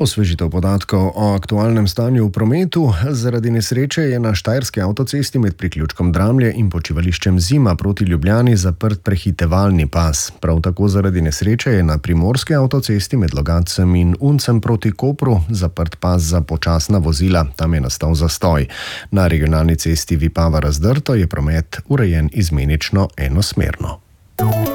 Osvežitev podatkov o aktualnem stanju v prometu. Zaradi nesreče je na štajerski avtocesti med priključkom Dramlje in počivališčem Zima proti Ljubljani zaprt prehitevalni pas. Prav tako zaradi nesreče je na primorski avtocesti med Logatcem in Uncem proti Kopru zaprt pas za počasna vozila. Tam je nastal zastoj. Na regionalni cesti Vipava-Razdrto je promet urejen izmenično enosmerno.